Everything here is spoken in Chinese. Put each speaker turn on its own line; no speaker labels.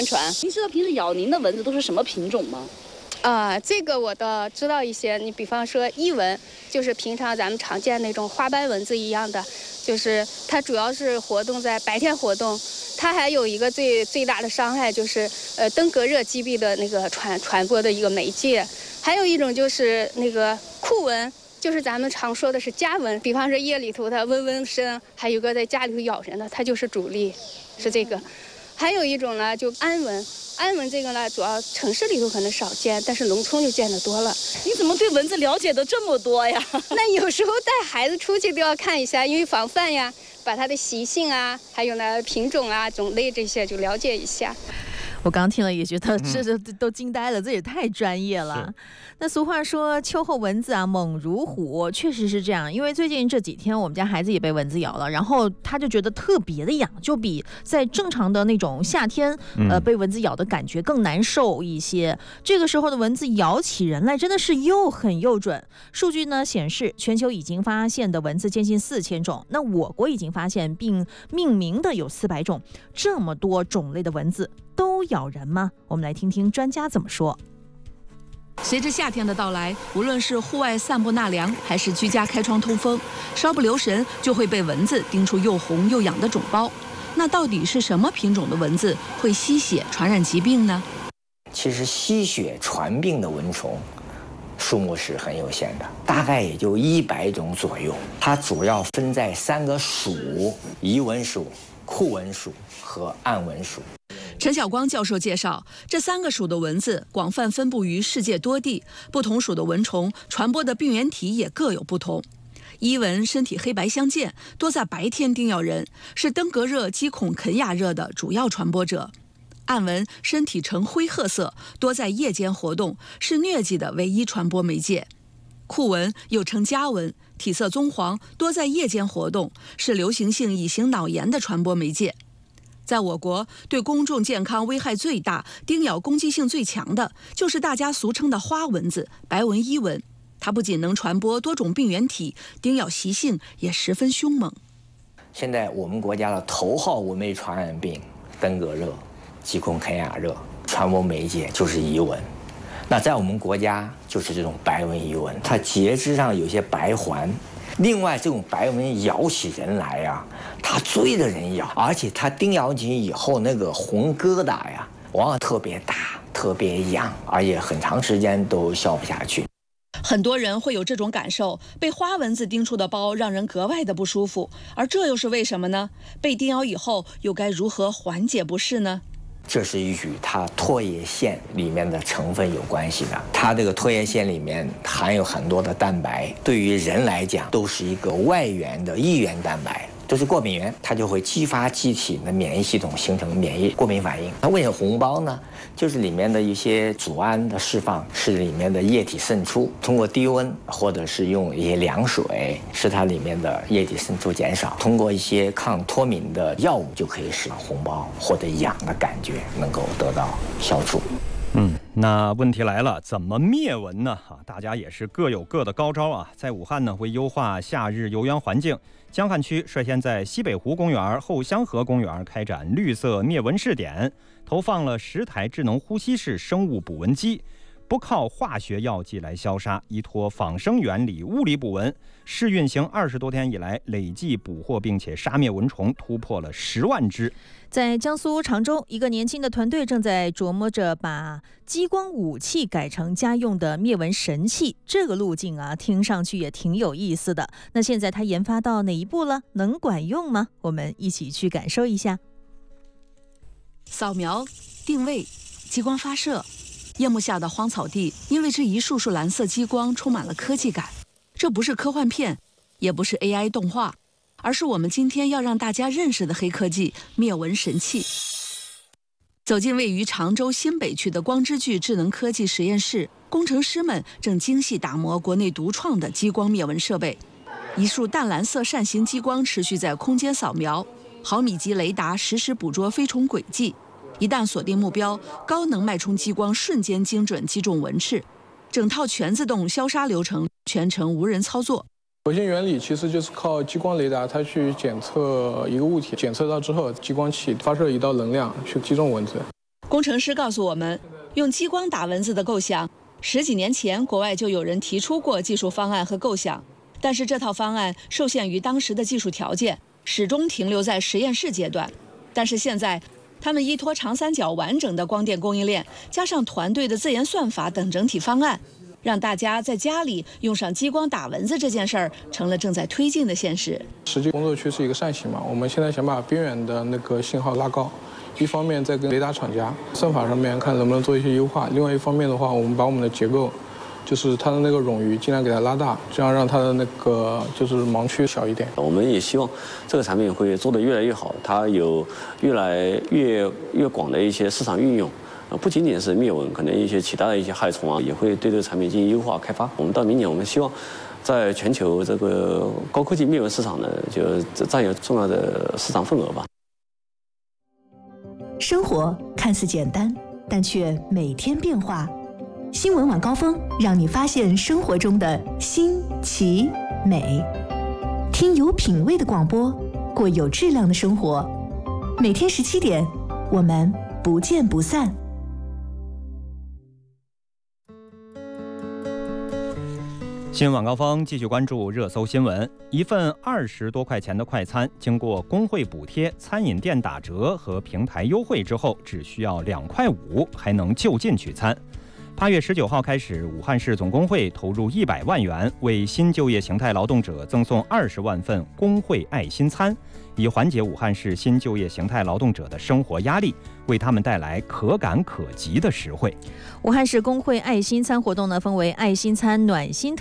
您知道平时咬您的蚊子都是什么品种吗？
这个我倒知道一些。你比方说伊蚊，就是平常咱们常见那种花斑蚊子一样的，就是它主要是活动在白天活动。它还有一个最大的伤害就是登革热疾病的那个传播的一个媒介。还有一种就是那个库蚊，就是咱们常说的是家蚊，比方说夜里头它嗡嗡声，还有个在家里头咬人的，它就是主力，是这个。还有一种呢，就安蚊。安蚊这个呢，主要城市里头可能少见，但是农村就见得多了。
你怎么对蚊子了解的这么多呀？
那有时候带孩子出去都要看一下，因为防范呀，把它的习性啊，还有呢品种啊、种类这些就了解一下。
我刚听了也觉得这都惊呆了，这也太专业了。那俗话说秋后蚊子啊猛如虎，确实是这样。因为最近这几天我们家孩子也被蚊子咬了，然后他就觉得特别的痒，就比在正常的那种夏天被蚊子咬的感觉更难受一些。这个时候的蚊子咬起人来真的是又狠又准。数据呢显示，全球已经发现的蚊子接近4000种，那我国已经发现并命名的有400种。这么多种类的蚊子都咬人吗？我们来听听专家怎么说。
随着夏天的到来，无论是户外散步纳凉，还是居家开窗通风，稍不留神就会被蚊子叮出又红又痒的肿包。那到底是什么品种的蚊子会吸血传染疾病呢？
其实吸血传病的蚊虫数目是很有限的，大概也就100种左右。它主要分在3个属：宜蚊属、库蚊属和暗蚊属。
陈晓光教授介绍，这3个属的蚊子广泛分布于世界多地，不同属的蚊虫传播的病原体也各有不同。伊蚊身体黑白相间，多在白天叮咬人，是登革热、肌孔肯亚热的主要传播者。暗蚊身体呈灰褐色，多在夜间活动，是疟疾的唯一传播媒介。库蚊又称家蚊，体色棕黄，多在夜间活动，是流行性乙型脑炎的传播媒介。在我国，对公众健康危害最大、叮咬攻击性最强的，就是大家俗称的花蚊子——白纹伊蚊。它不仅能传播多种病原体，叮咬习性也十分凶猛。
现在我们国家的头号蚊媒传染病登革热、肌孔肯亚热，传播媒介就是伊蚊。那在我们国家就是这种白纹伊蚊，它节肢上有些白环。另外，这种白蚊咬起人来呀，它追着人咬，而且它叮咬进去以后，那个红疙瘩呀，往往特别大、特别痒，而且很长时间都消不下去。
很多人会有这种感受，被花蚊子叮出的包让人格外的不舒服，而这又是为什么呢？被叮咬以后又该如何缓解不适呢？
这是与它唾液腺里面的成分有关系的。它这个唾液腺里面含有很多的蛋白，对于人来讲都是一个外源的异源蛋白，都是过敏源，它就会激发机体的免疫系统形成免疫过敏反应。它为什么红包呢？就是里面的一些组胺的释放，使里面的液体渗出，通过低温或者是用一些凉水，使它里面的液体渗出减少。通过一些抗脱敏的药物，就可以使红包或者痒的感觉能够得到消除。
那问题来了，怎么灭蚊呢？大家也是各有各的高招啊。在武汉呢，为优化夏日游园环境，江汉区率先在西北湖公园、后香河公园开展绿色灭蚊试点，投放了10台智能呼吸式生物捕蚊机，不靠化学药剂来消杀，依托仿生原理物理捕蚊。试运行20多天以来，累计捕获并且杀灭蚊虫突破了10万只。
在江苏常州，一个年轻的团队正在琢磨着把激光武器改成家用的灭蚊神器。这个路径啊，听上去也挺有意思的。那现在它研发到哪一步了？能管用吗？我们一起去感受一下。
扫描、定位、激光发射，夜幕下的荒草地因为这一束束蓝色激光充满了科技感。这不是科幻片，也不是 AI 动画，而是我们今天要让大家认识的黑科技——灭蚊神器。走进位于常州新北区的光之炬智能科技实验室，工程师们正精细打磨国内独创的激光灭蚊设备。一束淡蓝色扇形激光持续在空间扫描，毫米级雷达实时捕捉飞虫轨迹。一旦锁定目标，高能脉冲激光瞬间精准击中蚊翅。整套全自动消杀流程全程无人操作。
核心原理其实就是靠激光雷达，它去检测一个物体，检测到之后，激光器发射一道能量去击中蚊子。
工程师告诉我们，用激光打蚊子的构想，10几年前国外就有人提出过技术方案和构想，但是这套方案受限于当时的技术条件，始终停留在实验室阶段。但是现在，他们依托长三角完整的光电供应链，加上团队的自研算法等整体方案，让大家在家里用上激光打蚊子这件事儿成了正在推进的现实。
实际工作区是一个扇形嘛，我们现在想把边缘的那个信号拉高，一方面在跟雷达厂家算法上面看能不能做一些优化，另外一方面的话，我们把我们的结构，就是它的那个冗余尽量给它拉大，这样让它的那个就是盲区小一点。
我们也希望这个产品会做得越来越好，它有越来越广的一些市场运用。不仅仅是灭蚊，可能一些其他的一些害虫啊，也会对这个产品进行优化开发。我们到明年，我们希望在全球这个高科技灭蚊市场呢，就占有重要的市场份额吧。
生活看似简单，但却每天变化。新闻晚高峰让你发现生活中的新奇美，听有品味的广播，过有质量的生活。每天17点，我们不见不散。
新闻晚高峰继续关注热搜新闻。一份20多块钱的快餐，经过工会补贴、餐饮店打折和平台优惠之后，只需要2.5块，还能就近取餐。8月19号开始，武汉市总工会投入100万元，为新就业形态劳动者赠送20万份工会爱心餐，以缓解武汉市新就业形态劳动者的生活压力，为他们带来可感可及的实惠。
武汉市工会爱心餐活动呢，分为爱心餐、暖心